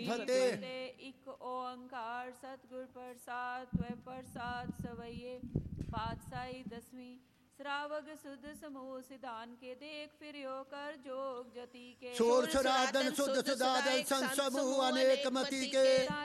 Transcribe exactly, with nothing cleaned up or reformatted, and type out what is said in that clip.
फतेह। इक ओंकार सतगुर प्रसाद त्वै प्रसाद सवैये पातशाही दसवीं श्रावग सुध समूह सिद्धान के देख फिर कर जोग जति के शोर सरादन सुध सदादन संसमूह अनेक मति के